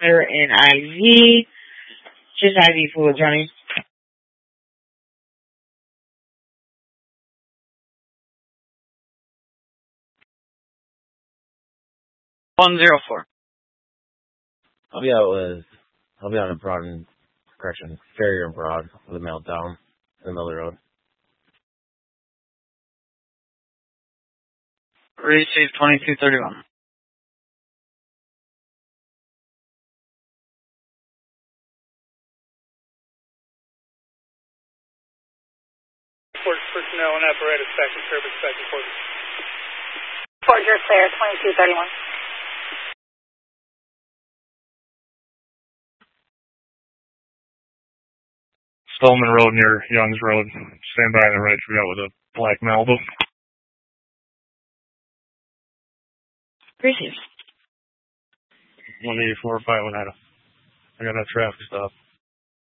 They're in IV. Just IV fluid, Johnny. I'll be out in Broad and correction, Farrier and Broad with a meltdown in the middle of the road. Receive 2231. Personnel and apparatus back in service, back and forth. Fort You're clear, 2231. Stallman Road near Youngs Road. Stand by on the right. We got with a black Malibu. Receive. 184, 5 I got that traffic stop.